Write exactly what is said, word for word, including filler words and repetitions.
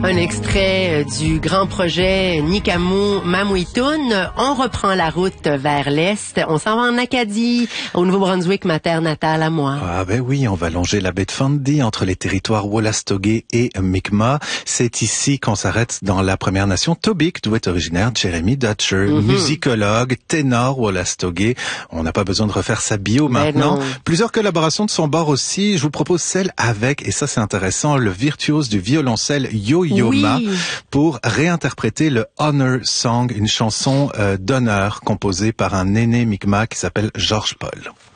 Un extrait du grand projet Nikamu Mamuitun. On reprend la route vers l'est. On s'en va en Acadie, au Nouveau-Brunswick, ma terre natale à moi. Ah ben oui, on va longer la baie de Fundy entre les territoires Wolastoqey et Mi'kmaq. C'est ici qu'on s'arrête dans la Première Nation Tobique, d'où est originaire Jeremy Dutcher, mm-hmm. musicologue, ténor Wolastoqey. On n'a pas besoin de refaire sa bio ben maintenant. Non. Plusieurs collaborations de son bord aussi. Je vous propose celle avec, et ça c'est intéressant, le virtuose du violoncelle Yo Yoma oui. pour réinterpréter le Honor Song, une chanson euh, d'honneur composée par un aîné Mi'kmaq qui s'appelle George Paul.